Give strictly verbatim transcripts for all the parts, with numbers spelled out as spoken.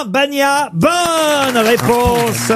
Pain-Bagna. Bonne réponse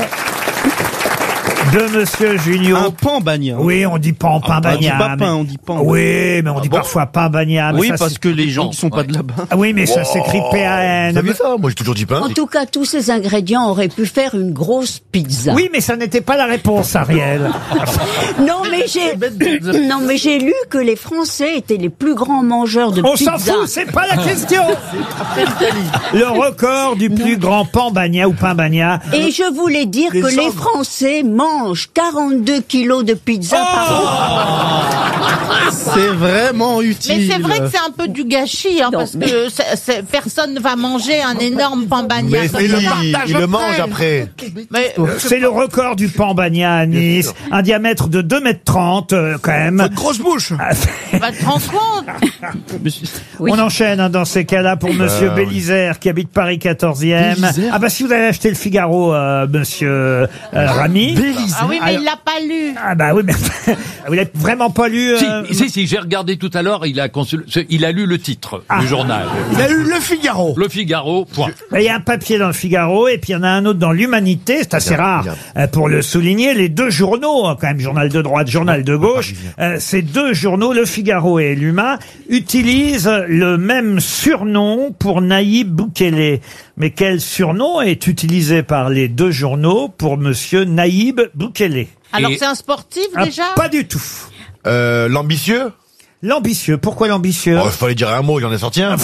de Monsieur Junio. Un Pain-Bagna. Oui, on dit pan, pain, Ah, on dit bagna. pas pain, mais- on dit pan. Oui, mais on Ah dit bon parfois pain, bagna. mais Oui, ça, parce c'est- que les gens qui sont pas de là-bas. Ah oui, mais ça s'écrit P A N. Vous savez ça? Moi, j'ai toujours dit pain. En tout cas, tous ces ingrédients auraient pu faire une grosse pizza. Oui, mais ça n'était pas la réponse, Ariel. Non, mais j'ai, non, mais j'ai lu que les Français étaient les plus grands mangeurs de On pizza. s'en fout, c'est pas la question. Le record du plus grand pan bagna ou pain bagna. Et je voulais dire Les que les ogres. Français mangent quarante-deux kilos de pizza par an. C'est vraiment utile. Mais c'est vrai que c'est un peu du gâchis, hein, Non, parce mais- que c'est- c'est- personne ne va manger un énorme pan bagna. Mais Ça il, se il- partage il le entre mange elles. après. Mais, C'est le record du pan bagna à Nice. Un diamètre de deux mètres trente, euh, quand même. Grosse bouche. bah, tu te rends compte? Oui. On enchaîne hein, dans ces cas-là pour Monsieur Bah, oui. Bélisère qui habite Paris quatorzième. Bélisère. Ah bah si vous avez acheté le Figaro, euh, Monsieur euh, Rami. Ah oui, mais Alors- il l'a pas lu. Ah bah oui, mais vous l'avez vraiment pas lu. euh, Si, si, si, j'ai regardé tout à l'heure, il a consul... il a lu le titre Ah. du journal. Il a eu le Figaro. Le Figaro, point. Il y a un papier dans le Figaro et puis il y en a un autre dans l'Humanité. C'est assez rare regarde. euh, pour le souligner. Les deux journaux, hein, quand même, journal de droite, journal de gauche, euh, ces deux journaux, le Figaro et l'Huma, utilisent le même surnom pour Naïb Boukele. Mais quel surnom est utilisé par les deux journaux pour Monsieur Naïb Boukele? Alors Et- c'est un sportif Ah, déjà? pas du tout. Euh, l'ambitieux. L'ambitieux. Pourquoi l'ambitieux? Oh, il fallait dire un mot, j'en ai sorti un.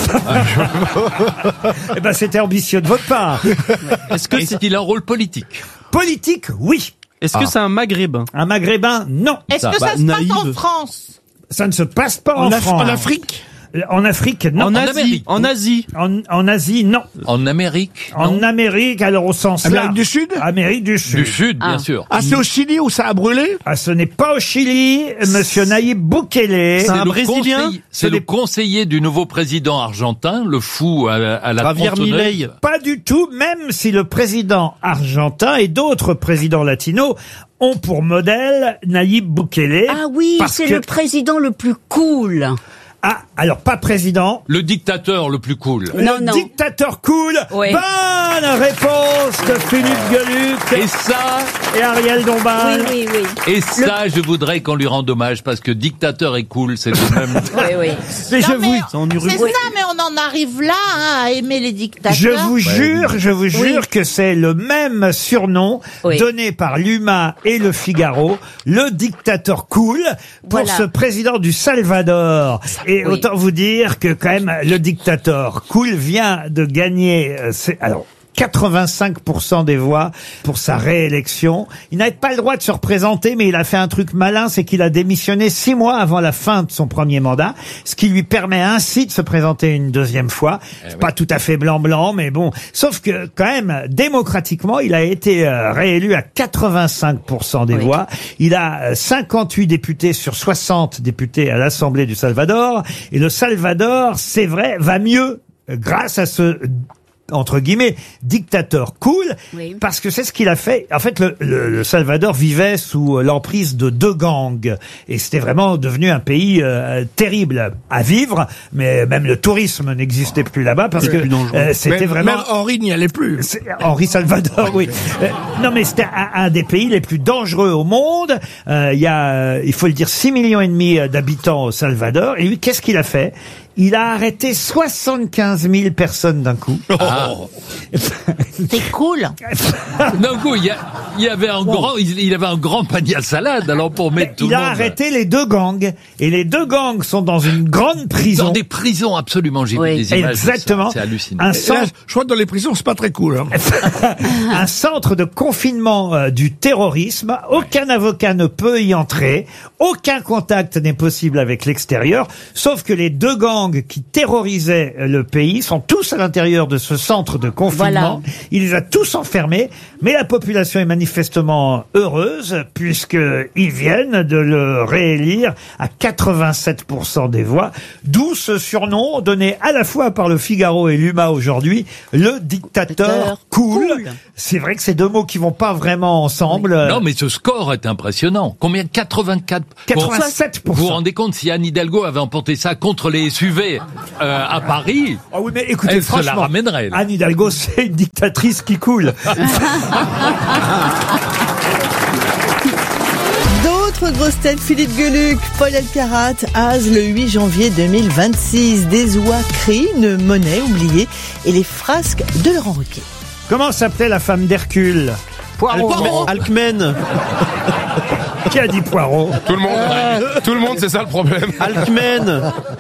Eh ben, c'était ambitieux de votre part. Est-ce que c'est il a un rôle politique? Politique, oui. Est-ce que c'est un maghrébin? Un maghrébin, non. Est-ce Ça, que ça bah, se passe naïve. en France? Ça ne se passe pas en, Af- France. en Afrique? En Afrique, non. En En, Asie? Amérique. En Asie? en Asie, non. En Amérique? En non Amérique, alors au sens Amérique large. du Sud Amérique du Sud. Du Sud, bien Ah. sûr. Ah, c'est au Chili où ça a brûlé? Ah, ce n'est pas au Chili, Monsieur Naïb Boukele. C'est un le Brésilien? conseiller- C'est Ce le n'est- conseiller du nouveau président argentin, le fou à, la- à la Javier tronçonneuse. Milei. Pas du tout, même si le président argentin et d'autres présidents latinos ont pour modèle Naïb Boukele. Ah oui, parce c'est que- le président le plus cool. Ah, alors pas président. Le dictateur le plus cool. Non, le non. dictateur cool. Oui. Bonne réponse de Philippe Gueluc Et ça, et Ariel Dombal. Oui, oui, oui. et ça, je voudrais qu'on lui rende hommage parce que dictateur et cool, c'est le même. Oui, oui. Mais je Non, mais vous, en c'est Uruguay. ça, mais on en arrive là hein, à aimer les dictateurs. je vous jure, je vous jure que c'est le même surnom Oui. donné par l'Huma et le Figaro, le dictateur cool, pour Voilà. ce président du Salvador. Et Oui. autant vous dire que quand même le dictateur cool vient de gagner, euh, c'est- alors quatre-vingt-cinq pour cent des voix pour sa réélection. Il n'avait pas le droit de se représenter, mais il a fait un truc malin, c'est qu'il a démissionné six mois avant la fin de son premier mandat, ce qui lui permet ainsi de se présenter une deuxième fois. C'est pas tout à fait blanc-blanc, mais bon. Sauf que, quand même, démocratiquement, il a été euh, réélu à quatre-vingt-cinq pour cent des Oui. voix. Il a euh, cinquante-huit députés sur soixante députés à l'Assemblée du Salvador. Et le Salvador, c'est vrai, va mieux euh, grâce à ce entre guillemets, dictateur cool, Oui. parce que c'est ce qu'il a fait. En fait, le, le, le Salvador vivait sous l'emprise de deux gangs, et c'était vraiment devenu un pays euh, terrible à vivre, mais même le tourisme n'existait plus là-bas, parce que euh, c'était Même- vraiment... Même Henri n'y allait plus. C'est Henri Salvador, oui. Euh, non, mais c'était un, un des pays les plus dangereux au monde. Euh, Il y a, euh, il faut le dire, six millions et demi d'habitants au Salvador. Et lui, qu'est-ce qu'il a fait? Il a arrêté soixante-quinze mille personnes d'un coup. Ah. C'est cool. D'un coup, il y, a- il y avait un grand, il, il avait un grand panier à salade, alors pour mettre tout Il le a monde. arrêté les deux gangs. Et les deux gangs sont dans une grande prison. Dans des prisons, absolument, j'ai Oui. vu des images. de ça. Exactement. C'est hallucinant. Un Et là, centre, je crois que dans les prisons, c'est pas très cool. Hein. un centre de confinement euh, du terrorisme. Aucun avocat ne peut y entrer. Aucun contact n'est possible avec l'extérieur. Sauf que les deux gangs qui terrorisaient euh, le pays sont tous à l'intérieur de ce centre de confinement. Voilà. Il les a tous enfermés. Mais la population est manifestement heureuse puisqu'ils viennent de le réélire à quatre-vingt-sept pour cent des voix. D'où ce surnom donné à la fois par le Figaro et l'Huma aujourd'hui, le dictateur Dictateur cool. cool. C'est vrai que c'est deux mots qui vont pas vraiment ensemble. Non, mais ce score est impressionnant. Combien? quatre-vingt-quatre quatre-vingt-sept pour Vous vous cent. rendez compte si Anne Hidalgo avait emporté ça contre les S U V euh, à Paris? Ah oui, mais écoutez, Elle se la franchement, ramènerait, là. Anne Hidalgo, c'est une dictatrice. cicatrice qui coule. D'autres grosses têtes, Philippe Gueluc, Paul Alcarat, Az, le huit janvier deux mille vingt-six. Des oies crient, une monnaie oubliée et les frasques de Laurent Ruquier. Comment s'appelait la femme d'Hercule? Poirot. Alcmen. Qui a dit Poirot? Tout le monde. Tout le monde, c'est ça le problème. Alcmen.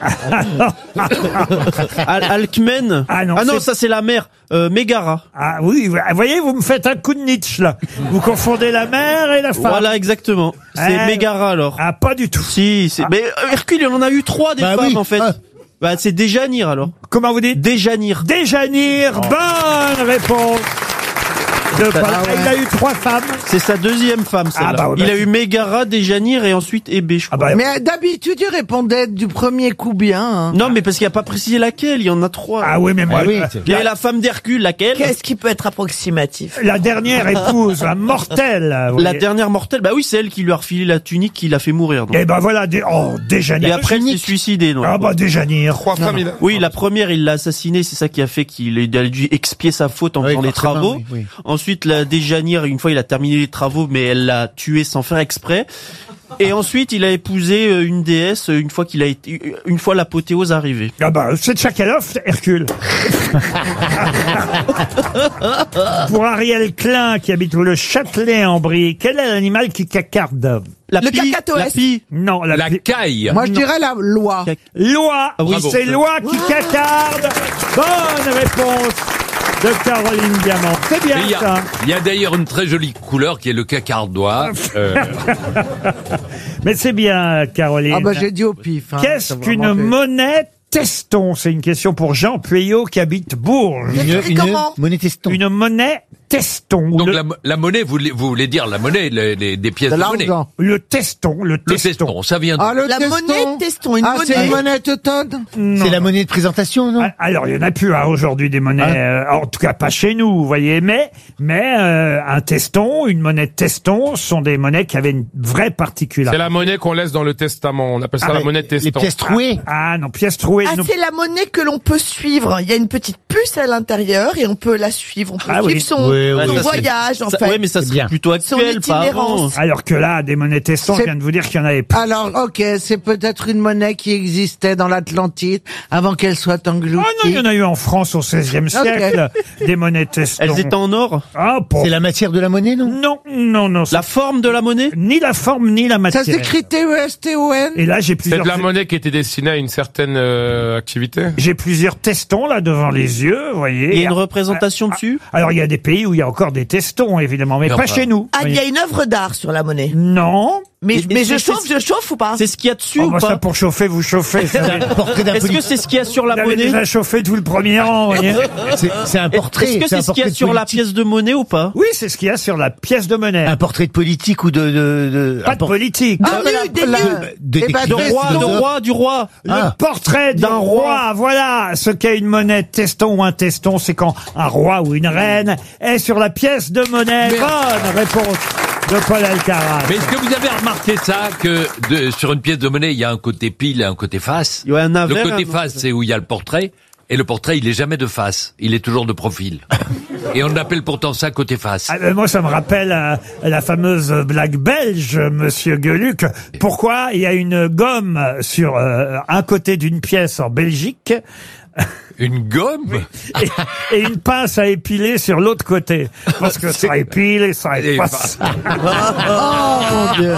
Al Alcmen. Ah non, ah non c'est- ça c'est la mère. Euh, Mégara. Ah oui, vous voyez, vous me faites un coup de Nietzsche, là. Vous confondez la mère et la femme. Voilà, exactement. C'est Ah, Mégara alors. Ah, pas du tout. Si, c'est. Mais euh, Hercule, il en a eu trois des Bah femmes oui. en fait. Ah. Bah c'est Déjanire alors. Comment vous dites? Déjanire. Déjanire. Bonne réponse. De Paul. Ah ouais. Il a eu trois femmes. C'est sa deuxième femme celle-là. Ah bah ouais, il bah a c'est- eu Mégara, Déjanire et ensuite Hébé, je Ah crois. bah, Mais d'habitude, il répondait du premier coup bien. Hein. Non mais parce qu'il a pas précisé laquelle, il y en a trois. ah oui, mais moi, Ah oui. Il y a la femme d'Hercule, laquelle? Qu'est-ce qui peut être approximatif? la dernière épouse, la mortelle. vous La voyez. dernière mortelle, bah oui, c'est elle qui lui a refilé la tunique qui l'a fait mourir. donc. Et ben voilà, des... oh, Et Déjanire. après, elle s'est suicidée. donc. Ah bah Déjanire. Trois femmes, il a- Oui, la première, il l'a assassinée, c'est ça qui a fait qu'il a dû expier sa faute en Oui, faisant les forcément, travaux. oui, oui. Ensuite, la Déjanire, une fois, il a terminé les travaux, mais elle l'a tué sans faire exprès. Et ensuite, il a épousé euh, une déesse une fois qu'il a été, une fois l'apothéose arrivée. Ah bah, c'est de Chakalov, Hercule. Pour Ariel Klein, qui habite le Châtelet en Brie, quel est l'animal qui cacarde? La Le pie, cacatoès. la pie. Non, la, La pi- caille. Moi, je dirais la loi. loi. Ah oui, Oui, bravo. c'est loi qui cacarde. Bonne réponse de Caroline Diamant. C'est bien Mais il y ça. a, il y a d'ailleurs une très jolie couleur qui est le cacardois. Euh, Mais c'est bien, Caroline. Ah bah j'ai dit au pif. Hein, Qu'est-ce c'est qu'une vraiment fait. monnaie teston? C'est une question pour Jean Pueyo qui habite Bourges. Une, écrit une comment monnaie teston. Une monnaie teston. donc le, la, la monnaie, vous voulez, vous voulez dire la monnaie, les, les- des pièces De de, monnaie. l'argent. le teston. Le Le teston. teston, ça vient de... Ah, le La teston. monnaie teston, une Ah, c'est monnaie. une monnaie teutone. Non. C'est la monnaie de présentation, non? Ah, Alors, il y en a plus hein, aujourd'hui des monnaies, Ah. euh, en tout cas pas chez nous, vous voyez. Mais, mais euh, un teston, une monnaie de teston, sont des monnaies qui avaient une vraie C'est particularité. la monnaie qu'on laisse dans le testament. On appelle ça Ah, la mais monnaie de Les testant. pièces trouées. Ah non, pièce trouée. Ah, non. c'est la monnaie que l'on peut suivre. Il y a une petite puce à l'intérieur et on peut la suivre. On peut Ah suivre oui. son, Oui, oui, son ça, c'est- voyage, en Ça- fait. ouais, mais ça C'est serait bien. plutôt Son actuel, pas avant. itinérance. Alors que là, des monnaies teston, je C'est- viens de vous dire qu'il y en avait plus. Alors, ok, c'est peut-être une monnaie qui existait dans l'Atlantide avant qu'elle soit engloutie. Oh non, il y en a eu en France au seizième siècle, des monnaies teston. Elles étaient en or. Ah, bon. C'est la matière de la monnaie, non? Non, non, non. La forme de la monnaie? Ni la forme, ni la Ça matière. s'écrit T E S T O N. Et là, j'ai C'est plusieurs... de la monnaie qui était destinée à une certaine euh, activité. J'ai plusieurs testons là devant les yeux, vous voyez. Il y a une représentation dessus? Alors il y a des pays où il y a encore des testons évidemment, mais Mais pas enfin. chez nous. Ah, il y voyez. a une œuvre d'art sur la monnaie. Non. Mais, Et- mais et je c'est- chauffe, je chauffe ou pas? C'est ce qu'il y a dessus Oh, ou bah, ça pas? pour chauffer, vous chauffez. ça. Portrait d'un Est-ce que politique. c'est ce qu'il y a sur Vous la avez monnaie? déjà chauffé tout le premier rang, vous voyez. C'est c'est un portrait. Est-ce que c'est un ce qu'il y a portrait de sur la politique. pièce de monnaie ou pas? Oui, c'est ce qu'il y a sur la pièce de monnaie. Un portrait de politique ou de... de, de Pas un de por- politique. Des Ah, mais nus, la- des la- nus. de- Eh ben, d'écrivain, De roi, de- de roi, du roi. Le Ah. portrait d'un D'un roi, voilà ce qu'est une monnaie teston ou un teston, c'est quand un roi ou une reine est sur la pièce de monnaie. Bonne réponse de Paul Alcarat. Mais est-ce que vous avez remarqué ça, que de, sur une pièce de monnaie, il y a un côté pile et un côté face? Il y a un Le avers, côté un- face, c'est où il y a le portrait, et le portrait, il est jamais de face, il est toujours de profil. Et on appelle pourtant ça côté face. Ah, ben, moi, ça me rappelle euh, la fameuse blague belge, Monsieur Gueluc. Pourquoi il y a une gomme sur euh, un côté d'une pièce en Belgique Une gomme? et, et une pince à épiler sur l'autre côté? Parce que ça épile et ça Et efface. Oh mon Dieu.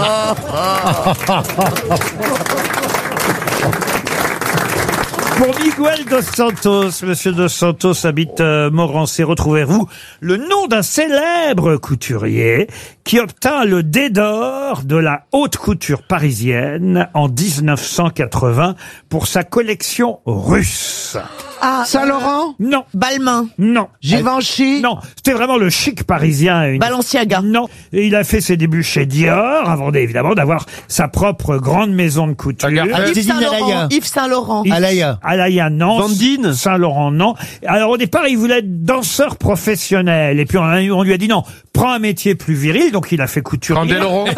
Pour Miguel dos Santos, Monsieur dos Santos habite euh, Morancé. Retrouvez-vous le nom d'un célèbre couturier qui obtint le dé d'or de la haute couture parisienne en dix-neuf cent quatre-vingts pour sa collection russe. Ah, Saint-Laurent. Non, Balmain. non, Givenchy. non. C'était vraiment le chic parisien. Une... Balenciaga. Non, et il a fait ses débuts chez Dior, avant évidemment d'avoir sa propre grande maison de couture. Regarde. Ah, Yves Céline Saint-Laurent. Alaya. Yves Saint-Laurent. Yves- Alaya. Alaya, non. Vandine. Saint-Laurent, non. Alors au départ, il voulait être danseur professionnel. Et puis on, a- on lui a dit non, prends un métier plus viril. Donc il a fait couturier. Candeloro.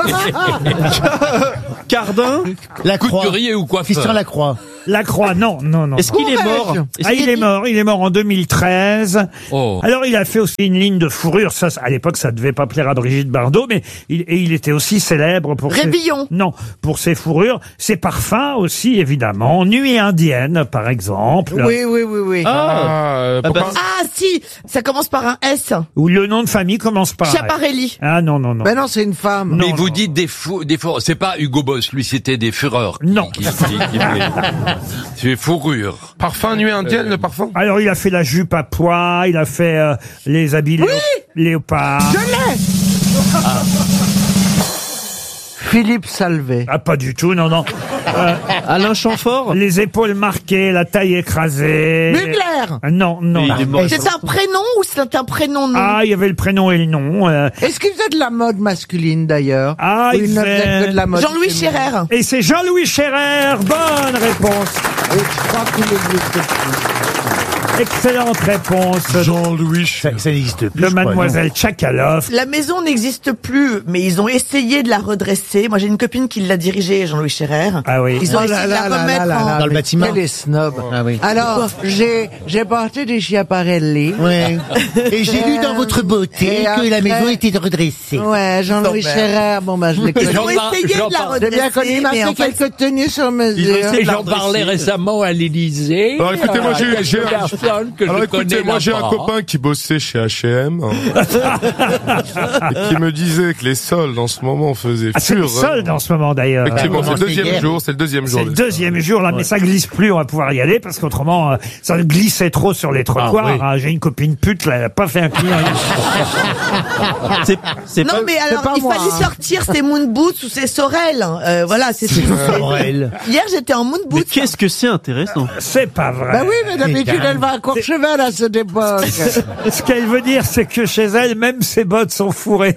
Cardin. La Croix. Couturier ou coiffeur? Christian Lacroix. La Croix, non, non, non. Est-ce qu'il est Courrèges. mort? Est-ce Ah, il est mort, il est mort en deux mille treize. Oh. Alors, il a fait aussi une ligne de fourrure. Ça, à l'époque, ça devait pas plaire à Brigitte Bardot, mais il, et il était aussi célèbre pour Rébillon. ses, non, pour ses fourrures, ses parfums aussi, évidemment. Nuit indienne, par exemple. Oui, oui, oui, oui. Ah, euh, Ah bah, pourquoi- Ah si, ça commence par un S. Où le nom de famille commence par. Chiaparelli. Ah, non, non, non. Ben non, c'est une femme. Non, Mais vous non. dites des fous, des fous. C'est pas Hugo Boss, lui, c'était des fureurs. qui- Non. Qui, qui, qui, c'est des fourrures. Parfum nuit indienne, le parfum. Alors, il a fait la jupe à pois, il a fait euh, les habits léo- léopard. Je l'ai. Philippe Salvé. Ah, pas du tout, non, non. Euh, Alain Chamfort. les épaules marquées, la taille écrasée. Mugler. Ah, non, non. Il est mort. C'est un prénom ou c'est un prénom nom? Ah, il y avait le prénom et le nom. euh. Est-ce qu'il faisait de la mode masculine d'ailleurs? Ah, Ou il il ne faisait- faisait que de la mode Jean-Louis féminine? Scherer. Et c'est Jean-Louis Scherer. Bonne réponse. Oui, je crois qu'il existe plus. Excellente réponse Jean-Louis. Ça, ça n'existe plus. de je crois, Mademoiselle Tchakalov. La maison n'existe plus, mais ils ont essayé de la redresser. Moi, j'ai une copine qui l'a dirigée, Jean-Louis Scherer. Ah oui. Ils ont Oh essayé là de la là là remettre là en... là, Dans le mais bâtiment. quel est snob. Ah oui. Alors, j'ai, j'ai porté des Schiaparelli. non. Ouais. Et j'ai lu dans votre beauté Et que la après- maison était redressée. Ouais, Jean-Louis Sombre. Scherer, bon bah je l'ai connu. Ils ont J'en- essayé j'en de la parle- J'ai bien connu, redresser, il m'a mais fait en fait... quelques tenues sur mesure. essayé Et de la j'en parlais redresser. récemment à l'Élysée. Alors, écoutez, moi, j'ai- avec j'ai- une personne que Alors je écoutez, connais moi j'ai un là-bas. copain qui bossait chez H et M et qui me disait que les soldes en ce moment faisaient Ah, c'est le fureur. solde en ce moment d'ailleurs. Effectivement, c'est le commence deuxième hier. jour, c'est le deuxième jour. C'est le des deuxième jour là, mais ça glisse plus. On va pouvoir y aller parce qu'autrement, euh, ça glissait trop sur les trottoirs. Ah, oui. hein. J'ai une copine pute, là, elle a pas fait un client. C'est, c'est Non, pas... mais alors, pas il moi, fallait hein. sortir ses moon boots ou ses sorels. Euh, voilà, c'est tout. Sorel. Hier, j'étais en moon Mais boots. qu'est-ce que c'est intéressant. C'est pas vrai. Bah oui, mais d'habitude elle va à Courchevel à cette époque. Ce qu'elle veut dire, c'est que chez elle, même ses bottes sont fourrées.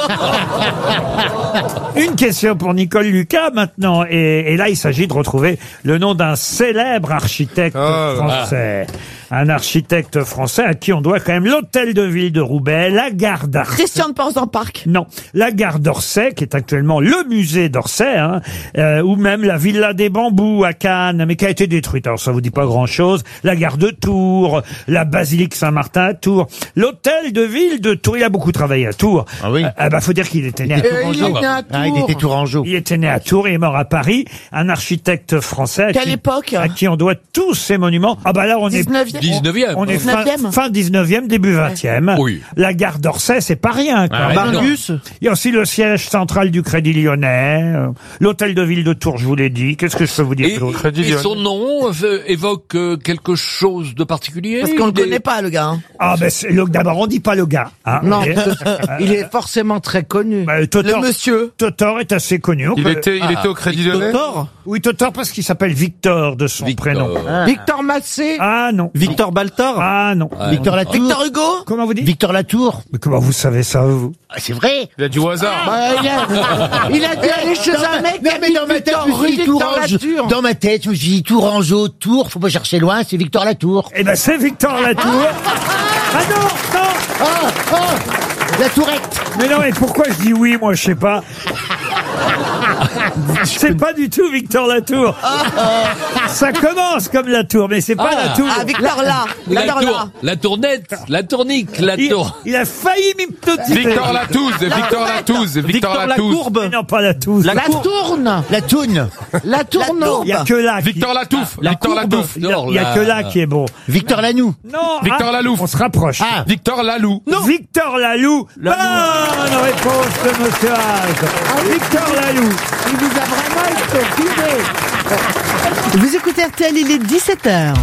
Une question pour Nicole Lucas maintenant. Et, et là, il s'agit de retrouver le nom d'un célèbre architecte Oh, français. Un architecte français à qui on doit quand même l'hôtel de ville de Roubaix, la gare d'Orsay. Christian de Ports-en-Parc. Non, la gare d'Orsay, qui est actuellement le musée d'Orsay, hein, euh, ou même la villa des Bambous à Cannes, mais qui a été détruite. Alors ça vous dit pas grand-chose. La gare de Tours, la basilique Saint-Martin à Tours, l'hôtel de ville de Tours. Il a beaucoup travaillé à Tours. Ah oui. Euh, ah bah faut dire qu'il était né à Et Tours. il est né à Ah, il Tours. était tourangeau. Il était né à Tours et est mort à Paris. Un architecte français. À Quelle qui, époque à qui on doit tous ces monuments. Ah bah là on est dix-neuvième. dix-neuvième. on est fin, dix-neuvième. fin dix-neuvième, début vingtième. Oui. La gare d'Orsay, c'est pas rien. Quand même. Barbus. Il y a aussi le siège central du Crédit Lyonnais, euh, l'hôtel de ville de Tours, je vous l'ai dit. Qu'est-ce que je peux vous dire Et, d'autre? Crédit et Lyonnais. son nom euh, évoque euh, quelque chose de particulier. Parce qu'on le Il est- connaît pas, le gars. hein. Ah ben c'est le- d'abord on dit pas le gars. Hein, Non, vous voyez. il est forcément très connu. Bah, Le Totor, monsieur. Totor est assez connu. On Il peut- était, il était au Crédit Lyonnais. Totor. Oui, Totor parce qu'il s'appelle Victor de son Victor. prénom. Victor Massé. Ah non. Victor Baltard. Ah non. Victor Latour. Victor Hugo. Comment vous dites? Victor Latour. Mais comment vous savez ça, vous? Ah, c'est vrai. Il a du hasard. Bah, il, a, il a dû aller chez un mec qui Non, mais dans ma tête, Victor, je me rue suis dit Victor Tourange. Latour. Dans ma tête, je me suis dit Tourangeau, Tours. Faut pas chercher loin, c'est Victor Latour. Eh ben c'est Victor Latour. Ah non, non. Oh, oh, la tourette. Mais non, mais pourquoi je dis oui, moi, je sais pas. C'est pas du tout Victor Latour. Ça commence comme Latour, mais c'est pas Ah. Latour. Ah, Victor là. La, Victor tour, là. la tournette, la tournique, la Il, tour. il a failli m'hypnotiser. Victor Latouze, Victor Latouze, Victor Victor Latouze. Lacourbe. Mais non, pas Latour. La La cour- tourne. La toune. La tourneau. Il y a que là. qui- Victor Latouffe, La Victor courbe. Latouffe. Il y a, il y a que là qui est bon. Victor Lanoux. Non. Victor ah, Lalouf. On se rapproche. Ah. Victor Lalou. Victor Lalou. Bonne réponse de Monsieur Haas. Victor Lalou. Il vous a vraiment extorqué. Vous écoutez R T L, il est dix-sept heures.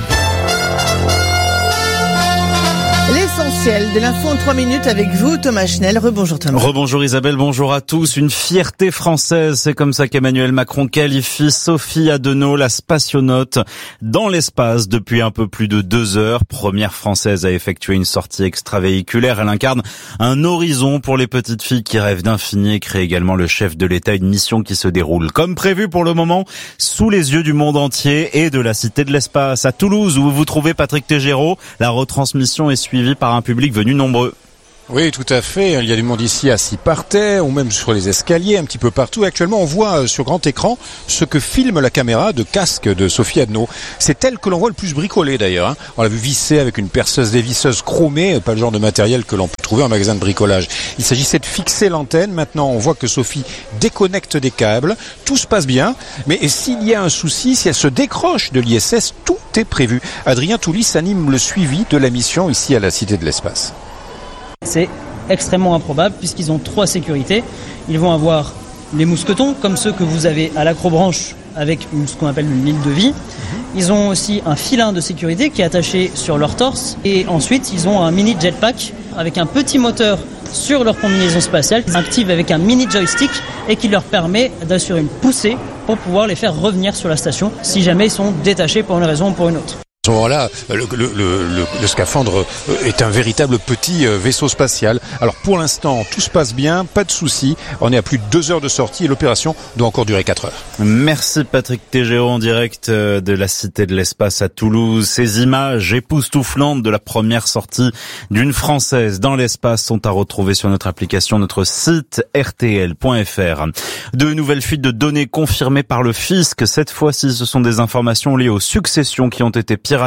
L'essentiel de l'info en trois minutes avec vous, Thomas Schnell. Rebonjour Thomas. Rebonjour Isabelle, bonjour à tous. Une fierté française, c'est comme ça qu'Emmanuel Macron qualifie Sophie Adenau, la spationaute, dans l'espace depuis un peu plus de deux heures. Première française à effectuer une sortie extravéhiculaire. Elle incarne un horizon pour les petites filles qui rêvent d'infini et crée également le chef de l'État, une mission qui se déroule comme prévu pour le moment, sous les yeux du monde entier et de la Cité de l'Espace. À Toulouse, où vous vous trouvez Patrick Tégéraud, la retransmission est suivie par un public venu nombreux. Oui, tout à fait. Il y a du monde ici assis par terre ou même sur les escaliers, un petit peu partout. Actuellement, on voit sur grand écran ce que filme la caméra de casque de Sophie Adno. C'est elle que l'on voit le plus bricoler d'ailleurs. Hein. On l'a vu visser avec une perceuse dévisseuse chromée, pas le genre de matériel que l'on peut trouver en magasin de bricolage. Il s'agissait de fixer l'antenne. Maintenant, on voit que Sophie déconnecte des câbles. Tout se passe bien. Mais s'il y a un souci, si elle se décroche de l'I S S, tout est prévu. Adrien Toulis anime le suivi de la mission ici à la Cité de l'Espace. C'est extrêmement improbable puisqu'ils ont trois sécurités. Ils vont avoir les mousquetons, comme ceux que vous avez à l'acrobranche avec une, ce qu'on appelle une ligne de vie. Ils ont aussi un filin de sécurité qui est attaché sur leur torse. Et ensuite, ils ont un mini jetpack avec un petit moteur sur leur combinaison spatiale qui s'active avec un mini joystick et qui leur permet d'assurer une poussée pour pouvoir les faire revenir sur la station si jamais ils sont détachés pour une raison ou pour une autre. À ce moment-là, le, le, le, le, le scaphandre est un véritable petit vaisseau spatial. Alors pour l'instant, tout se passe bien, pas de soucis. On est à plus de deux heures de sortie et l'opération doit encore durer quatre heures. Merci Patrick Tégéraud en direct de la Cité de l'Espace à Toulouse. Ces images époustouflantes de la première sortie d'une Française dans l'espace sont à retrouver sur notre application, notre site r t l point f r. De nouvelles fuites de données confirmées par le fisc. Cette fois-ci, ce sont des informations liées aux successions qui ont été piratées.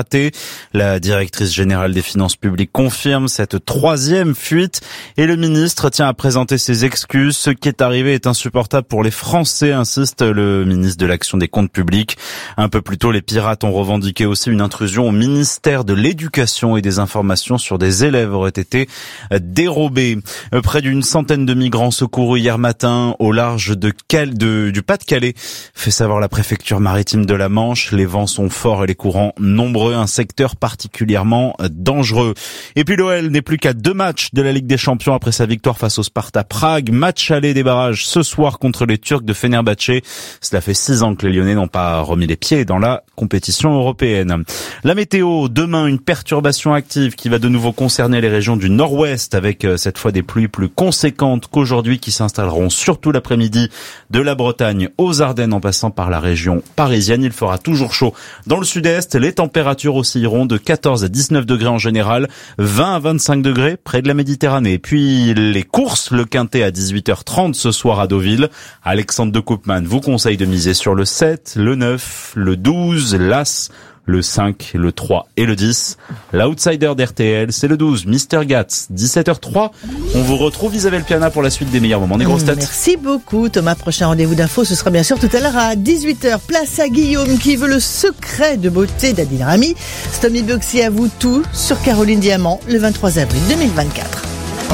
La directrice générale des finances publiques confirme cette troisième fuite et le ministre tient à présenter ses excuses. Ce qui est arrivé est insupportable pour les Français, insiste le ministre de l'Action des comptes publics. Un peu plus tôt, les pirates ont revendiqué aussi une intrusion au ministère de l'Éducation et des informations sur des élèves auraient été dérobés. Près d'une centaine de migrants secourus hier matin au large de Cal- de, du Pas-de-Calais, fait savoir la préfecture maritime de la Manche. Les vents sont forts et les courants nombreux. Un secteur particulièrement dangereux. Et puis l'O L n'est plus qu'à deux matchs de la Ligue des Champions après sa victoire face au Sparta Prague. Match aller des barrages ce soir contre les Turcs de Fenerbahçe. Cela fait six ans que les Lyonnais n'ont pas remis les pieds dans la compétition européenne. La météo, demain une perturbation active qui va de nouveau concerner les régions du nord-ouest avec cette fois des pluies plus conséquentes qu'aujourd'hui qui s'installeront surtout l'après-midi de la Bretagne aux Ardennes en passant par la région parisienne. Il fera toujours chaud dans le sud-est. Les températures oscilleront de quatorze à dix-neuf degrés en général, vingt à vingt-cinq degrés près de la Méditerranée. Puis les courses, le Quintet à dix-huit heures trente ce soir à Deauville. Alexandre de Koopman vous conseille de miser sur le sept, le neuf, le douze, l'As, le cinq, le trois et le dix. L'outsider d'R T L, c'est le douze, Mister Gatz, dix-sept heures trois. On vous retrouve Isabelle Piana pour la suite des meilleurs moments des grosses têtes. Merci beaucoup Thomas. Prochain rendez-vous d'info, ce sera bien sûr tout à l'heure à dix-huit heures. Place à Guillaume qui veut le secret de beauté d'Adil Rami. Stomy Bugsy avoue tout sur Caroline Diamant le vingt-trois avril deux mille vingt-quatre.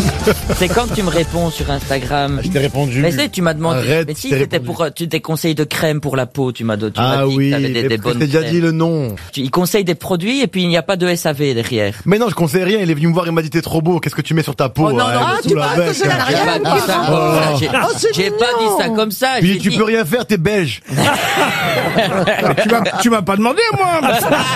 C'est quand tu me réponds sur Instagram. Je t'ai répondu. Mais tu m'as demandé. Arrête, mais si je t'ai c'était pour tu des conseils de crème pour la peau, tu m'as tu ah m'as dit oui, que t'avais des, des bonnes. Je t'ai déjà crèmes. dit le nom. Tu, il conseille des produits et puis il n'y a pas de S A V derrière. Mais non, je conseille rien. Il est venu me voir, il m'a dit t'es trop beau. Qu'est-ce que tu mets sur ta peau? Oh non, non, ah, tu m'as pas dit ça comme ça. J'ai Oh, j'ai pas dit ça comme ça. Puis j'ai tu dit- peux rien faire, t'es belge. tu m'as, tu m'as pas demandé, moi.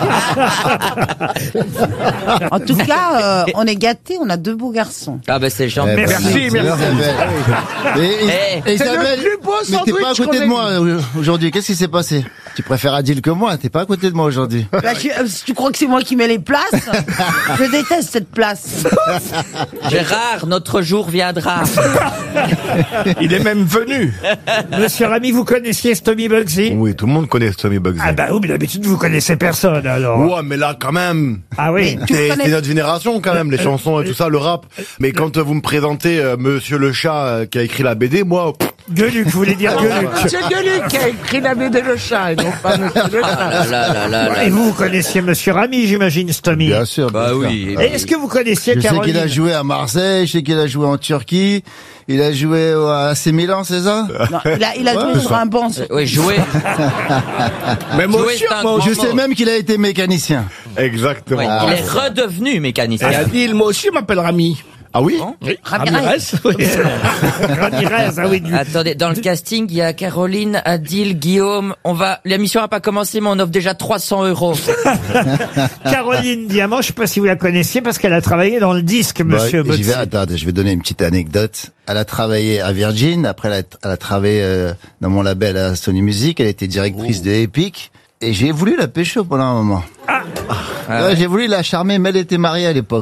En tout cas, euh, on est gâtés, on a deux beaux garçons. Ah ben c'est gentil. Merci, merci. Eh, C'est Et Isabelle, le plus beau mais t'es pas à sandwich côté de qu'on moi euh, aujourd'hui. Qu'est-ce qui s'est passé? Tu préfères Adil que moi. T'es pas à côté de moi aujourd'hui. Bah, tu, euh, tu crois que c'est moi qui mets les places? Je déteste cette place. Gérard, notre jour viendra. Il est même venu. Monsieur Rami, vous connaissiez Stomy Bugsy? Oui, tout le monde connaît Stomy Bugsy. Ah bah oui, mais d'habitude vous connaissez personne alors. Ouais, mais là, quand même. Ah oui. C'est c'est notre génération, quand même, les chansons et tout ça, le rap. Mais quand euh, vous me présentez euh, Monsieur le Chat euh, qui a écrit la B D, moi... pff, Gueuluc, vous voulez dire Gueuluc? Monsieur Gueuluc qui a écrit la B D Le Chat, et non pas Monsieur Le Ah Chat. là là là là. Et vous, vous connaissiez Monsieur Rami, j'imagine, Stomy. Bien sûr. Bah bien sûr. oui. Et est-ce que vous connaissiez Je sais qu'il Caroline? a joué à Marseille, je sais qu'il a joué en Turquie, il a joué à A C Milan, c'est ça? Non, il a, il a Ouais, joué sur un banc. sur- Oui, jouer. Mais moi Jouer, aussi, c'est un moi grand Je sais mot. même qu'il a été mécanicien. Exactement. Oui, Ah. il est redevenu mécanicien. Et Adil, moi aussi, m'appelle Rami. Ah oui? Oui, Ramirez. oui. Ramirez, ah oui, du- Attendez, dans le casting, il y a Caroline, Adil, Guillaume. On va, l'émission n'a pas commencé, mais on offre déjà trois cents euros. Caroline Diamant, je sais pas si vous la connaissiez parce qu'elle a travaillé dans le disque, monsieur Bah, je Bugsy. vais, attends, je vais donner une petite anecdote. Elle a travaillé à Virgin, après elle a, elle a travaillé euh, dans mon label à Sony Music, elle était directrice de Epic, et j'ai voulu la pécho pendant un moment. Ah Ouais, ouais. j'ai voulu la charmer, mais elle était mariée à l'époque.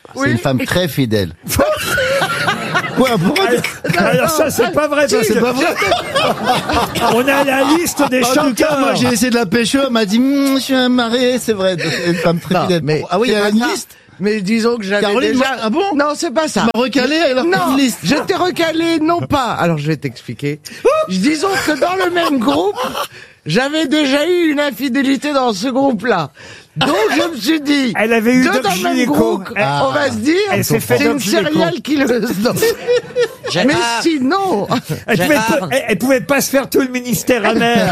C'est une femme très fidèle. Quoi, pourquoi tu- Alors ça, c'est pas vrai. Si, parce c'est que- pas vrai. On a la liste des En chanteurs. tout cas, moi, j'ai essayé de la pécho, elle m'a dit, Hum, je suis un marié, c'est vrai. C'est une femme très Non, fidèle. mais Ah oui, il y a c'est une pas ça. liste. Mais disons que j'avais Caroline, déjà... moi- ah bon Non, c'est pas ça. Tu m'as recalé alors que Non, t'as une liste. je t'ai recalé, non pas. Alors, je vais t'expliquer. Disons que dans le même groupe, j'avais déjà eu une infidélité dans ce groupe-là. Donc, je me suis dit... Elle avait eu deux Doc dans le même Gineco. groupe, Ah. on va se dire, Elle s'est fait c'est Doc une Gineco. serial killeuse. Donc. Gérard. Mais sinon... Elle pouvait, Gérard. pas, elle, elle pouvait pas se faire tout le ministère amer.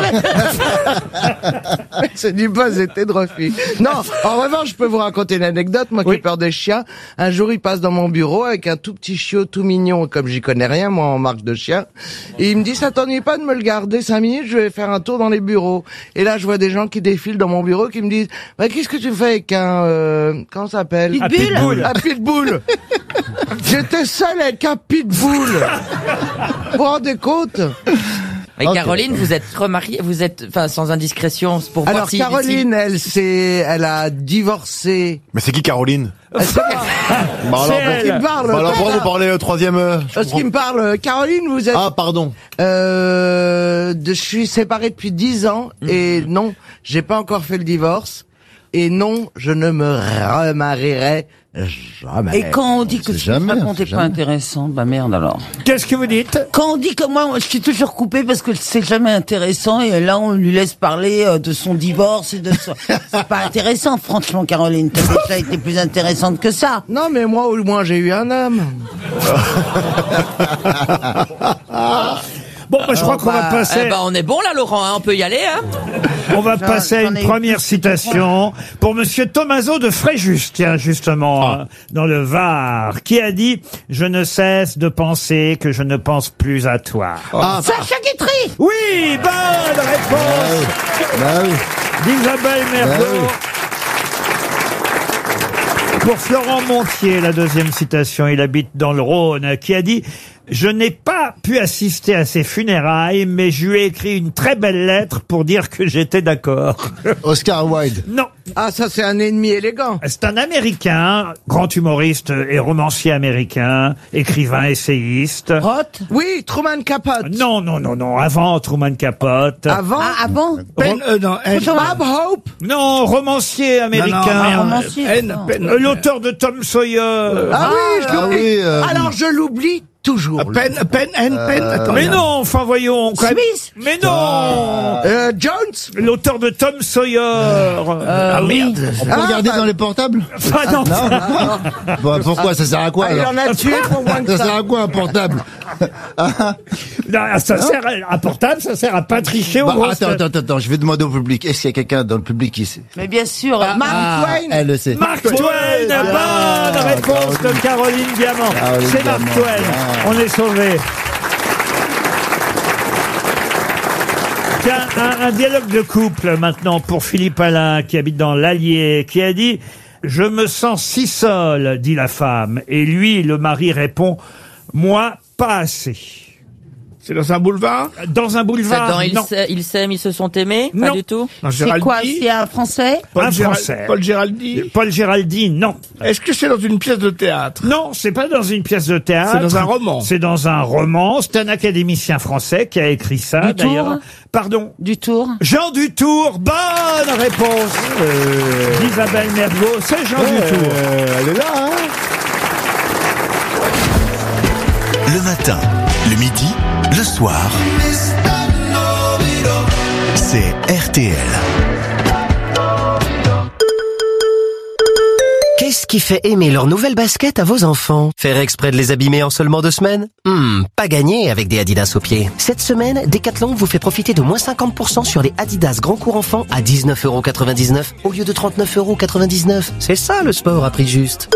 C'est du pas été de refus. Non, en revanche, je peux vous raconter une anecdote. Moi qui ai peur des chiens, un jour, il passe dans mon bureau avec un tout petit chiot tout mignon, comme j'y connais rien, moi, en marque de chien. Et il me dit, ça t'ennuie pas de me le garder cinq minutes, je vais faire un tour dans les bureaux. Et là, je vois des gens qui défilent dans mon bureau qui me disent, bah, qu'est-ce que tu fais avec un, euh, comment ça s'appelle? Un pitbull. Un pitbull. J'étais seul avec un pitbull. Vous vous rendez compte? Mais Ok. Caroline, vous êtes remariée, vous êtes, enfin, sans indiscrétion, pour voir Alors si- Caroline, elle s'est, elle a divorcé. Mais c'est qui Caroline? Elle s'est- Bah alors, elle. Qui me parle? bah alors pourquoi vous parlez euh, troisième euh, je Parce comprends- qu'il me parle, euh, Caroline, vous êtes, Ah, pardon. euh, de, je suis séparé depuis dix ans et non, j'ai pas encore fait le divorce et non, je ne me remarierai jamais. Et quand on dit que C'est ce jamais, que raconte c'est est pas jamais. intéressant, bah merde alors. Qu'est-ce que vous dites? Quand on dit que moi, je suis toujours coupé parce que c'est jamais intéressant et là on lui laisse parler euh, de son divorce et de ça. C'est pas intéressant, franchement, Caroline. T'as déjà été plus intéressante que ça. Non, mais moi, au moins, j'ai eu un homme. Bon, bah, je crois Oh, qu'on va bah, passer. Eh ben, on est bon là, Laurent, hein, on peut y aller, hein. On va J'en- passer à j'en une ai eu première plus que citation pour Monsieur Tomaso de Fréjus, tiens, justement, euh, dans le Var, qui a dit « Je ne cesse de penser que je ne pense plus à toi Ah, Sacha Guitry !» Oui, bonne réponse Bah oui. d'Isabelle Mergo. Bah oui. Pour Florent Montier, la deuxième citation, il habite dans le Rhône, qui a dit « Je n'ai pas pu assister à ses funérailles, mais je lui ai écrit une très belle lettre pour dire que j'étais d'accord. » Oscar Wilde. Non. Ah, ça, c'est un ennemi élégant. C'est un Américain, grand humoriste et romancier américain, écrivain, essayiste. Roth Oui, Truman Capote. Non, non, non, non, avant Truman Capote. Avant, Ah, ah bon Pen, euh, non, N. Bob Hope. Non, romancier américain. Non, non, merde. romancier, N, non. Pen. Euh, L'auteur de Tom Sawyer. Ah, oui, je ah l'oublie. oui, euh, Alors, je l'oublie toujours. Pen, Pen, N, Pen, attends. Mais non, enfin voyons. Quand même. Smith Mais non. Euh, Jones. L'auteur de Tom Sawyer. Ah, merde. On peut Ah, regarder bah- dans les portables? Ah non. Bon, pourquoi? Ça sert à quoi Ah, il alors? en a tué pour moins que Ça sert ça. à quoi un portable? Non, ça sert à, à portable, ça sert à pas tricher au Bah, gros. attends, attends, attends, je vais demander au public. Est-ce qu'il y a quelqu'un dans le public qui sait? Mais bien sûr, Mark Ah, Twain. elle le sait. Mark Twain, bonne Ah, réponse de Caroline Diamant. Caroline C'est Mark Diamant. Twain. Ah. On est sauvés. Tiens, un, un dialogue de couple maintenant pour Philippe Alain qui habite dans l'Allier, qui a dit « Je me sens si seul, dit la femme. » Et lui, le mari, répond « Moi, pas assez. » C'est dans un boulevard? Dans un boulevard, Dans ils non. s'aiment, ils s'aiment, ils se sont aimés? Non. Pas du tout? Dans C'est quoi? Géraldi? C'est un Français Un Paul Géral- Français. Paul Géraldi? Paul Géraldi, non. Est-ce que c'est dans une pièce de théâtre? Non, c'est pas dans une pièce de théâtre. C'est dans un roman. C'est dans un roman. C'est un académicien français qui a écrit ça, Dutour d'ailleurs. Pardon. Dutour Jean Dutour. Bonne réponse d'Isabelle Mergo. C'est Jean Dutour. Elle est là, hein? Le matin, le midi, le soir. C'est R T L. Qu'est-ce qui fait aimer leur nouvelle basket à vos enfants? Faire exprès de les abîmer en seulement deux semaines? Hmm, pas gagné avec des Adidas aux pieds. Cette semaine, Decathlon vous fait profiter de moins cinquante pour cent sur les Adidas Grand Cours Enfants à dix-neuf euros quatre-vingt-dix-neuf au lieu de trente-neuf euros quatre-vingt-dix-neuf. C'est ça le sport à prix juste.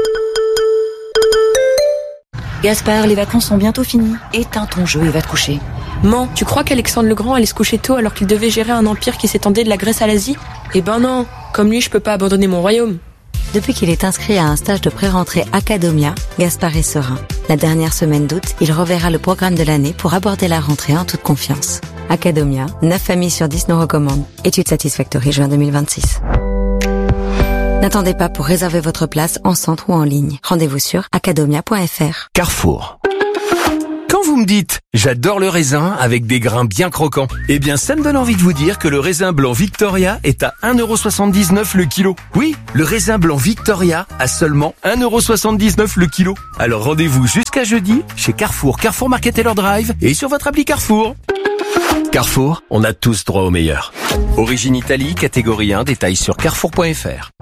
Gaspard, les vacances sont bientôt finies. Éteins ton jeu et va te coucher. Man, tu crois qu'Alexandre le Grand allait se coucher tôt alors qu'il devait gérer un empire qui s'étendait de la Grèce à l'Asie? Eh ben non, comme lui je peux pas abandonner mon royaume. Depuis qu'il est inscrit à un stage de pré-rentrée Academia, Gaspard est serein. La dernière semaine d'août, il reverra le programme de l'année pour aborder la rentrée en toute confiance. Academia, neuf familles sur dix nous recommandent. Étude Satisfactory juin deux mille vingt-six. N'attendez pas pour réserver votre place en centre ou en ligne. Rendez-vous sur academia point f r. Carrefour. Quand vous me dites « j'adore le raisin avec des grains bien croquants », eh bien ça me donne envie de vous dire que le raisin blanc Victoria est à un euro soixante-dix-neuf le kilo. Oui, le raisin blanc Victoria à seulement un euro soixante-dix-neuf le kilo. Alors rendez-vous jusqu'à jeudi chez Carrefour, Carrefour Market Taylor Drive et sur votre appli Carrefour. Carrefour, on a tous droit au meilleur. Origine Italie, catégorie un, détails sur carrefour point f r.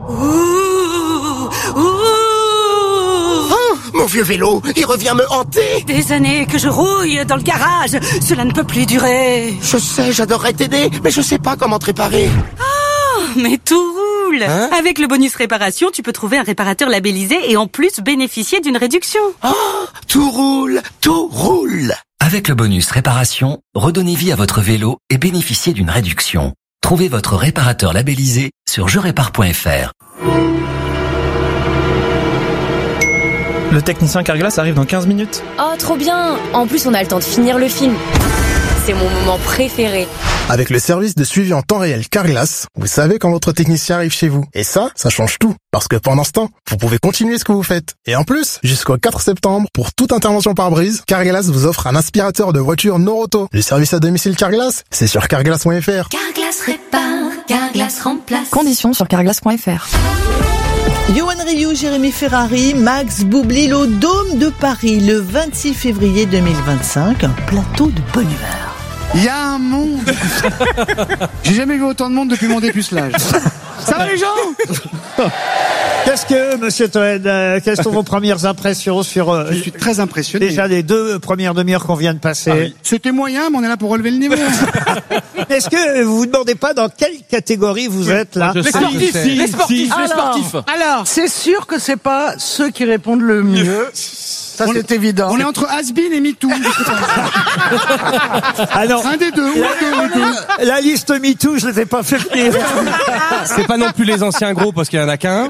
Mon vieux vélo, il revient me hanter. Des années que je rouille dans le garage. Cela ne peut plus durer. Je sais, j'adorerais t'aider, mais je sais pas comment te réparer. Oh, mais tout roule. Hein? Avec le bonus réparation, tu peux trouver un réparateur labellisé et en plus bénéficier d'une réduction. Oh, tout roule, tout roule. Avec le bonus réparation, redonnez vie à votre vélo et bénéficiez d'une réduction. Trouvez votre réparateur labellisé sur je répare point f r. Le technicien Carglass arrive dans quinze minutes. Oh, trop bien! En plus, on a le temps de finir le film. C'est mon moment préféré. Avec le service de suivi en temps réel Carglass, vous savez quand votre technicien arrive chez vous. Et ça, ça change tout. Parce que pendant ce temps, vous pouvez continuer ce que vous faites. Et en plus, jusqu'au quatre septembre, pour toute intervention par brise, Carglass vous offre un aspirateur de voiture Noroto. Le service à domicile Carglass, c'est sur carglass point f r. Carglass répare, Carglass remplace. Conditions sur carglass point f r. Johan Rioux, Jérémy Ferrari, Max Boublil au Dôme de Paris le vingt-six février deux mille vingt-cinq. Un plateau de bonne humeur. Il y a un monde. J'ai jamais vu autant de monde depuis mon dépucelage. Ça va les gens? Qu'est-ce que, monsieur Toen, euh, quelles sont vos premières impressions sur... Euh, Je suis très impressionné. Déjà les deux premières demi-heures qu'on vient de passer. Ah oui. C'était moyen, mais on est là pour relever le niveau. Est-ce que vous vous demandez pas dans quelle catégorie vous êtes là? Les sportifs, les sportifs, les sportifs. Alors, c'est sûr que c'est pas ceux qui répondent le mieux. Ça, c'est évident. On est entre Has-Been et MeToo. Ah non. Un des deux. Ou la, deux, deux. la liste MeToo, je ne les ai pas fait venir. C'est pas non plus les anciens gros parce qu'il y en a qu'un.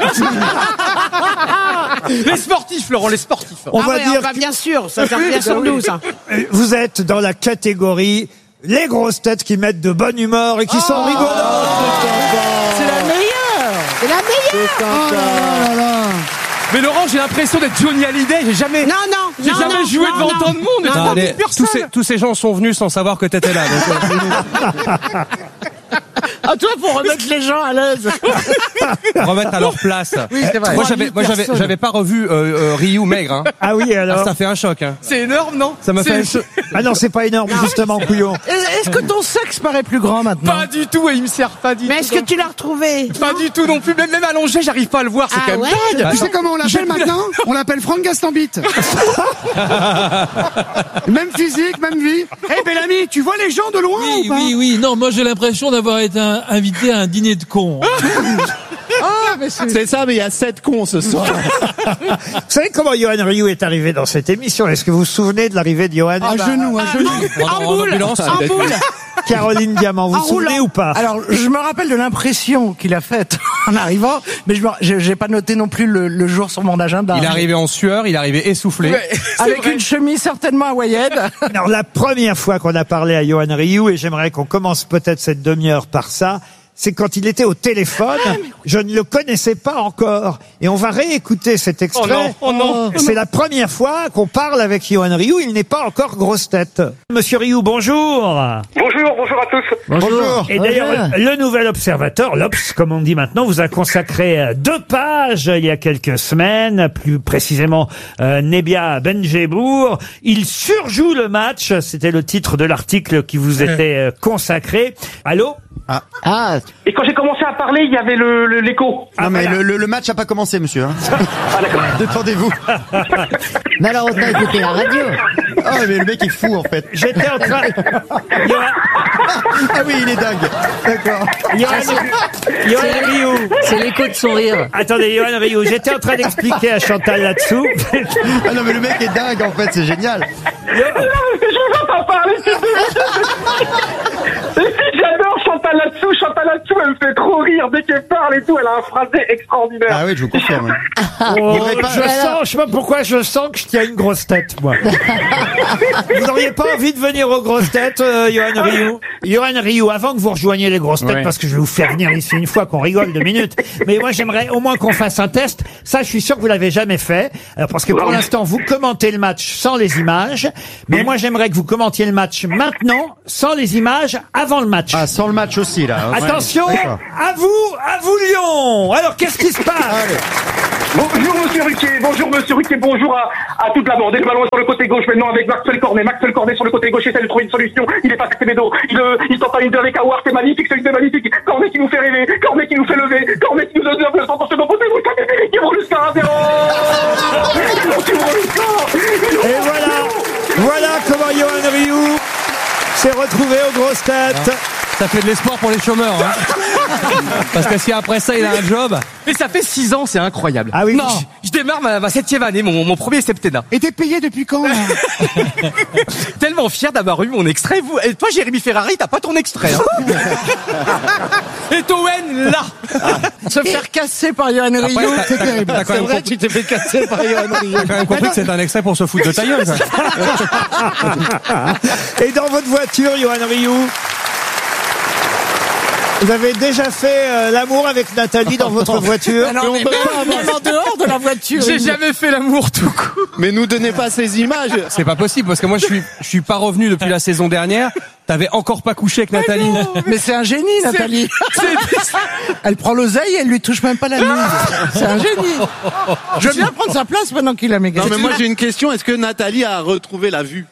Les sportifs, Laurent, les sportifs. On ah va ouais, dire. On va bien sûr, ça revient sur nous, ça. Vous êtes dans la catégorie les grosses têtes qui mettent de bonne humeur et qui oh sont rigolantes. C'est la meilleure. C'est la meilleure. Oh là là là. Mais Laurent, j'ai l'impression d'être Johnny Hallyday. J'ai jamais, non, non, j'ai non, jamais non, joué non, devant non, tant de monde. Non, allez, tous, ces, tous ces gens sont venus sans savoir que t'étais là. Donc, À toi pour remettre les gens à l'aise. Remettre à leur place. Oui, c'est vrai. Moi, j'avais, moi, j'avais, j'avais pas revu euh, euh, Ryu maigre. Hein. Ah oui, alors. Ah, ça fait un choc. Hein. C'est énorme, non? Ça m'a fait un choc. Ah non, c'est pas énorme, non. Justement, couillon. Est-ce que ton sexe paraît plus grand maintenant? Pas du tout, et il me sert pas du Mais tout. est-ce que tu l'as retrouvé? Pas du tout non plus. Même, même allongé, j'arrive pas à le voir. C'est Ah quand même ouais dingue. Tu sais comment on l'appelle maintenant? On l'appelle Franck Gastambit. Même physique, même vie. Eh hey, Bellamy, tu vois les gens de loin Oui, ou pas? oui, oui. Non, moi j'ai l'impression d'avoir été un- invité à un dîner de cons. Ah, mais c'est... C'est ça, mais il y a sept cons ce soir. Vous savez comment Johan Rioux est arrivé dans cette émission? Est-ce que vous vous souvenez de l'arrivée de Johan? À genoux, à genoux. En boule, en boule. Caroline Diamant, vous vous souvenez ou pas? Alors, je me rappelle de l'impression qu'il a faite en arrivant, mais je me, j'ai, j'ai pas noté non plus le, le jour sur mon agenda. Il est arrivé en sueur, il est arrivé essoufflé. Ouais, avec vrai. Une chemise certainement hawaïenne. Alors, la première fois qu'on a parlé à Johan Rioux, et j'aimerais qu'on commence peut-être cette demi-heure par ça, c'est quand il était au téléphone. Ah, oui. Je ne le connaissais pas encore. Et on va réécouter cet extrait. Oh non, oh non. C'est la première fois qu'on parle avec Johan Rioux. Il n'est pas encore grosse tête. Monsieur Rioux, bonjour. Bonjour, bonjour à tous. Bonjour. Et d'ailleurs, le Nouvel Observateur, l'Obs, comme on dit maintenant, vous a consacré deux pages il y a quelques semaines, plus précisément euh, Nebia Benjebour. Il surjoue le match. C'était le titre de l'article qui vous était euh, consacré. Allô? Ah. ah. Et quand j'ai commencé à parler, il y avait le, le l'écho. Ah, non mais voilà. le, le, le match n'a pas commencé, monsieur. Hein. Ah d'accord. Détendez-vous. Mais alors, on a écouté la radio. Ah mais le mec est fou en fait. J'étais en train. Ah oui, il est dingue. D'accord. Johan Rioux. C'est l'écho de son rire. Attendez, Johan Rioux, j'étais en train d'expliquer à Chantal là-dessous. Ah non mais le mec est dingue en fait, c'est génial. Je vous entends parler. J'adore Chantal là-dessous. Chantal là-dessous, elle me fait trop rire dès qu'elle parle et tout. Elle a un phrasé extraordinaire. Ah oui, je vous confirme. Oh, pas... Je sens, je sais pas pourquoi je sens que je tiens une grosse tête, moi. Vous n'auriez pas envie de venir aux grosses têtes, euh, Johan Rioux? Johan Rioux, avant que vous rejoigniez les grosses têtes, Ouais. parce que je vais vous faire venir ici une fois qu'on rigole deux minutes, mais moi j'aimerais au moins qu'on fasse un test. Ça, je suis sûr que vous l'avez jamais fait, alors, parce que pour l'instant vous commentez le match sans les images, mais moi j'aimerais que vous commentiez le match maintenant sans les images avant le match. Ah, sans le match aussi, là. Ouais. Attention, D'accord. à vous, à vous Lyon. Alors qu'est-ce qui se passe? Bonjour Monsieur Ruquier, bonjour Monsieur Ruquier, bonjour à, à toute la bande. Et le ballon est sur le côté gauche maintenant avec Maxwell Cornet. Maxwell Cornet sur le côté gauche essaie de trouver une solution. Il est pas avec Semedo. Il, euh, il tente à une deux avec Awar, c'est magnifique, c'est magnifique. Cornet qui nous fait rêver, Cornet qui nous fait lever, Cornet qui nous donne le centre sur nos côtés. Vous savez, il ouvre le score à zéro. Il ouvre le score. Et voilà, voilà comment Johan Rioux s'est retrouvé aux grosses têtes. Ça fait de l'espoir pour les chômeurs. Hein. Parce que si après ça, il a un job. Mais ça fait six ans, c'est incroyable. Ah oui. Non, je démarre ma, ma septième année, mon, mon premier septennat. Et t'es payé depuis quand là? Tellement fier d'avoir eu mon extrait. Vous, et toi, Jérémy Ferrari, t'as pas ton extrait. Hein. Et Toen, là. Se faire casser par Johan Après, Rioux, t'as- c'est t'as- terrible. t'as quand C'est même vrai, compris- tu t'es fait casser par Johan Rioux. T'as quand même compris que c'est un extrait pour se foutre de ta gueule. ça. Et dans votre voiture, Johan Rioux, vous avez déjà fait euh, l'amour avec Nathalie dans votre voiture? Ah non, mais même, même en dehors de la voiture. J'ai il- jamais fait l'amour tout court. Mais nous donnez pas ces images. C'est pas possible parce que moi je suis je suis pas revenu depuis la saison dernière. T'avais encore pas couché avec Nathalie. Mais c'est un génie, Nathalie. C'est- Elle prend l'oseille et elle lui touche même pas la nuque. C'est un génie. Je veux bien prendre sa place pendant qu'il a méga. Non, mais moi j'ai une question. Est-ce que Nathalie a retrouvé la vue?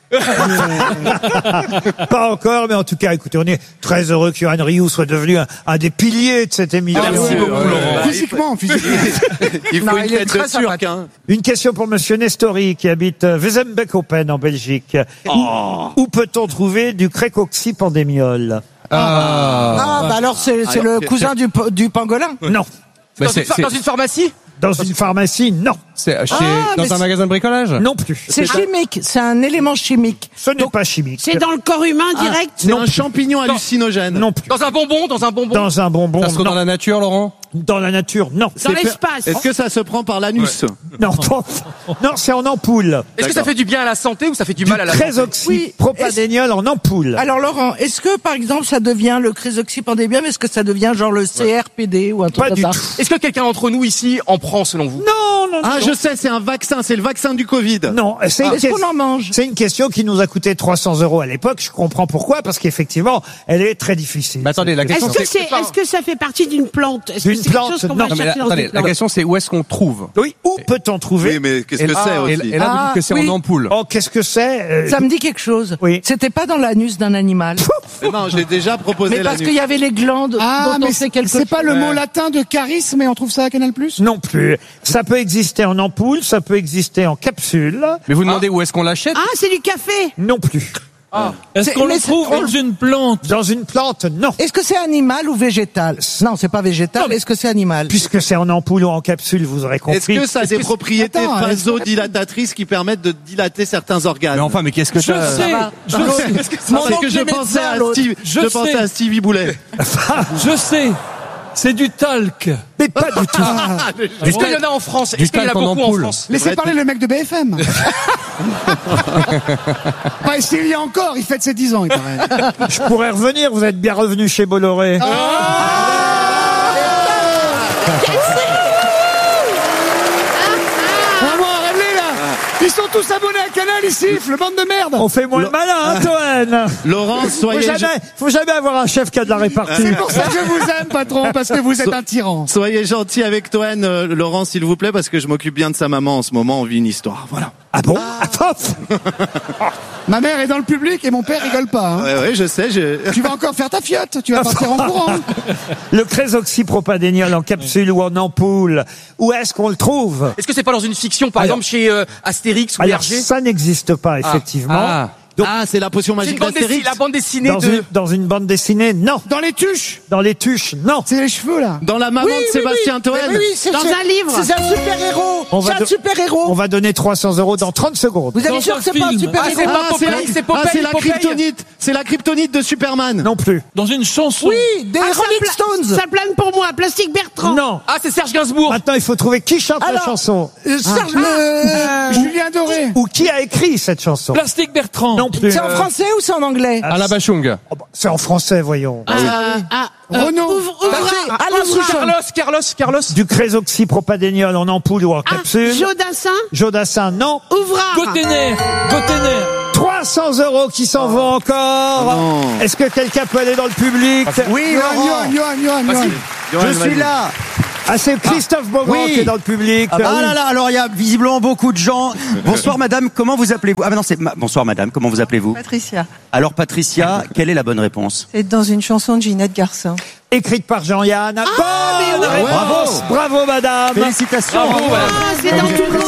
Pas encore, mais en tout cas, écoutez, on est très heureux que Johan Rioux soit devenu un, un des piliers de cette émission. Merci beaucoup, Laurent. Physiquement, physiquement. Il faut Non, une il est tête très de turc, sympathique. hein. Une question pour Monsieur Nestori qui habite euh, Wezenbeek-Open en Belgique. Où, où peut-on trouver du crécoxypandémiol? Ah, bah alors c'est c'est Alors, le c'est- cousin du, po- du pangolin. Non. Mais Dans, c'est- une, pha- c'est- dans une pharmacie? Dans une pharmacie, non. C'est chez, Ah, mais dans un c'est- magasin de bricolage. Non plus. C'est chimique, c'est un élément chimique. Ce n'est pas chimique. C'est dans le corps humain direct? C'est un champignon hallucinogène. Non plus. Dans un bonbon? Dans un bonbon? Dans un bonbon, Ça se trouve non. dans la nature, Laurent. Dans la nature, non. Dans C'est fait- l'espace? Est-ce que ça se prend par l'anus? Non, non, c'est en ampoule. Est-ce que ça fait du bien à la santé ou ça fait du Du mal à la santé? crésoxypropandéniol en ampoule. Alors Laurent, est-ce que par exemple ça devient le crésoxypandémium, est-ce que ça devient genre le C R P D ou un truc Pas comme du ça? tout. Est-ce que quelqu'un d'entre nous ici en prend selon vous? Non, non, Ah, non. je sais, c'est un vaccin. C'est le vaccin du Covid. Non, c'est une, Est-ce ques- qu'on en mange? c'est une question qui nous a coûté trois cents euros à l'époque. Je comprends pourquoi, parce qu'effectivement, elle est très difficile. Mais attendez, la question Est-ce que c'est. c'est, est-ce que ça fait partie d'une plante? Est-ce que D'une c'est quelque plante, chose qu'on non. va Non, mais la, chercher dans attendez, une la plante? question c'est où est-ce qu'on trouve. Oui, où peut-on trouver? Oui, mais qu'est-ce Et, que c'est et- aussi? et là, vous Ah, dites que c'est oui. en ampoule. Oh, qu'est-ce que c'est euh, Ça me dit quelque chose. Oui. C'était pas dans l'anus d'un animal. Mais non, je l'ai déjà proposé Mais parce l'anus. qu'il y avait les glandes Ah, dont on mais sait quelque chose. c'est pas le mot latin de charisme et on trouve ça à Canal+. Non plus. Ça peut exister en ampoule, ça peut exister en capsule. Mais vous demandez où est-ce qu'on l'achète? Ah, c'est du café! Non plus. Est-ce C'est- qu'on mais le c'est- trouve on- dans une plante? Dans une plante, non. Est-ce que c'est animal ou végétal? Non, c'est pas végétal. Est-ce que c'est animal? Puisque c'est en ampoule ou en capsule, vous aurez compris. Est-ce que ça a des propriétés Attends, vasodilatatrices qui permettent de dilater certains organes? Mais enfin, mais qu'est-ce que Je t'as- sais, je sais, Non, parce que je pensais à Steve, Je je pensais sais. à Stevie Boulet. je sais. C'est du talc. Mais pas du tout. Est-ce qu'il y en a en France? Du Est-ce qu'il y en a talc en beaucoup en ampoule. France? Laissez parler le mec de B F M. Pas s'il y a encore, il fête ses dix ans, il paraît. Je pourrais revenir, vous êtes bien revenu chez Bolloré. Vraiment, arrêtez là. Ils sont tous abonnés à Canal, ils sifflent, bande de merde. On fait moins le malin, hein, Toen. Laurent, Faut soyez, jamais, faut jamais avoir un chef qui a de la répartie. C'est pour ça que je vous aime, patron, parce que vous êtes un tyran. soyez gentil avec Toen, euh, Laurent, s'il vous plaît, parce que je m'occupe bien de sa maman en ce moment. On vit une histoire. Voilà. Ah bon? Attends. Ma mère est dans le public et mon père rigole pas. Hein. Ouais, ouais, je sais. Je... Tu vas encore faire ta fiotte, tu vas partir en courant. Le crésoxypropandéniol en capsule ou en ampoule, où est-ce qu'on le trouve? Est-ce que c'est pas dans une fiction, par Alors- exemple chez euh, Astérix ou Alors, Hergé? ça n'existe pas, effectivement. Ah. Donc, Ah, c'est la potion C'est une magique bande dessinée, d'Astérix. la bande dessinée dans, de... une, dans une bande dessinée, non. Dans les tuches, Dans les tuches, non. c'est les cheveux là. Dans la maman Oui, de oui, Sébastien oui. Toen. Mais oui, c'est Dans c'est- un livre. C'est un super héros. On va C'est do- un super héros. On va donner trois cents euros dans trente secondes. Vous êtes Dans sûr un que c'est pas un film. super Ah, héros? c'est pas Ah, c'est la, Popeye, c'est Popeye, ah, c'est la Popeye. kryptonite. C'est la kryptonite de Superman. Non plus. Dans une chanson. Oui, des Ah, ça Rolling pla- Stones. Ça plane pour moi, Plastique Bertrand. Non. Ah, c'est Serge Gainsbourg. Maintenant, il faut trouver qui chante la Alors, chanson. Euh, Serge, Euh, Julien Doré. Ou qui a écrit cette chanson. Plastique Bertrand. Non Non plus. C'est en français ou c'est en anglais? Ah, À la Bachung. Oh, bah, c'est en français, voyons. Euh, ah, euh, Renaud. ouvre- ouvre- Patrick, ah, Alain ouvre- Souchon. Carlos, Carlos, Carlos. Du crésoxypropadéniol en ampoule ou en Ah, capsule. Jodassin, Jodassin, non. Ouvrard. Gotener, Gotener. trois cents euros qui s'en vont encore. non. Est-ce que quelqu'un peut aller dans le public? Oui, Johan, Johan, Johan, Johan, Johan. Je suis là. Ah, c'est Christophe Beaugrand Oui. qui est dans le public. Ah, bah, ah là là, alors il y a visiblement beaucoup de gens. Bonsoir madame, comment vous appelez-vous? Ah bah non, c'est ma- bonsoir madame, comment vous appelez-vous? Patricia. Alors Patricia, quelle est la bonne réponse? C'est dans une chanson de Ginette Garçon. Écrite par Jean-Yann. Ah, Bonne mais oui. réponse. Bravo, madame. Félicitations. Bravo, madame. Ah, c'est dans tout le monde.